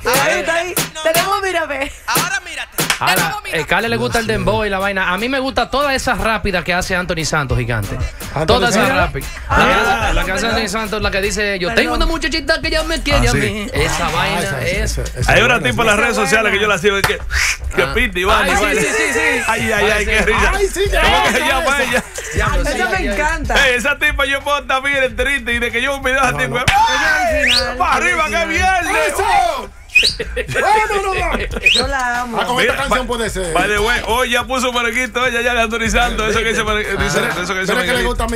ahí. Tenemos, mira, ve. Ahora mírate. Ahora, Carle le gusta el dembow y la vaina. A mí me gusta todas esas rápidas que hace Anthony Santos, gigante. Todas esas rápidas. La que hace Anthony Santos, la que dice, yo tengo una muchachita que ya me quiere a mí. Esa vaina, esa. Hay una tipa en las redes sociales que yo la sigo que pinta y va. Sí. Ay, qué risa. ¿Cómo que se llama ella? Esa me encanta. Esa tipa yo puedo estar bien triste y de que yo un video a esa tipa. ¡Para arriba, que viernes! Yo la amo. Con esta canción puede ser. By the way, hoy ya puso Merenguito, ella ya le autorizando eso que dice. Eso que dice. Que le gusta a mí.